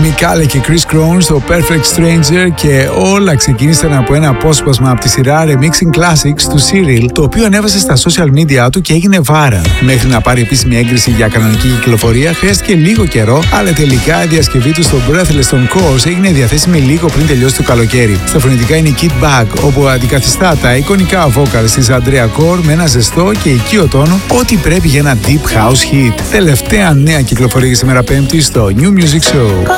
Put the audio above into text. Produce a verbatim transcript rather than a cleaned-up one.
Mikalle και Chris Crown στο Perfect Stranger και όλα ξεκίνησαν από ένα απόσπασμα από τη σειρά Remixing Classics του Cyril, το οποίο ανέβασε στα social media του και έγινε βάρα. Μέχρι να πάρει επίσημη έγκριση για κανονική κυκλοφορία χρειάστηκε λίγο καιρό, αλλά τελικά η διασκευή του στο Breathless των Course έγινε διαθέσιμη λίγο πριν τελειώσει το καλοκαίρι. Στα φωνητικά είναι η Kid Bag, όπου αντικαθιστά τα εικονικά vocals της Andrea Corr με ένα ζεστό και οικείο τόνο, ό,τι πρέπει για ένα deep house hit. Τελευταία νέα κυκλοφορία για σήμερα Πέμπτη στο New Music Show.